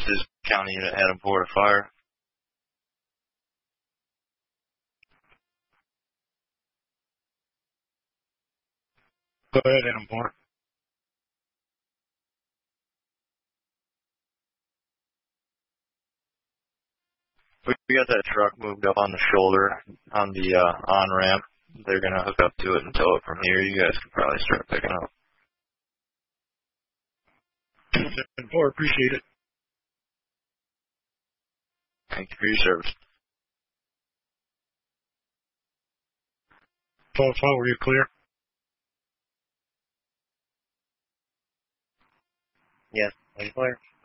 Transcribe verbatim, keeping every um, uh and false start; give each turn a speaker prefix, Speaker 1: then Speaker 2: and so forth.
Speaker 1: is County Unit Adam Porter Fire.
Speaker 2: Go ahead, Adam Porter.
Speaker 1: We got that truck moved up on the shoulder on the uh, on-ramp. They're going to hook up to it and tow it from here. You guys can probably start picking up.
Speaker 2: Adam Porter, appreciate it.
Speaker 1: Thank you for your service.
Speaker 2: twelve twelve, were you clear?
Speaker 3: Yes, I'm clear.